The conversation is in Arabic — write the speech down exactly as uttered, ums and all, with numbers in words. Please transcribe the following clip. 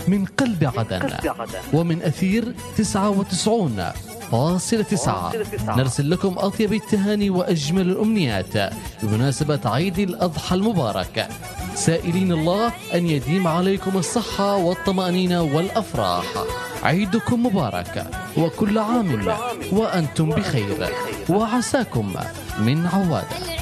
من قلب عدن ومن أثير تسعة وتسعين فاصلة تسعة نرسل لكم أطيب التهاني وأجمل الأمنيات بمناسبة عيد الأضحى المبارك، سائلين الله أن يديم عليكم الصحة والطمأنينة والأفراح. عيدكم مبارك وكل عام وأنتم بخير، وعساكم من عوادة.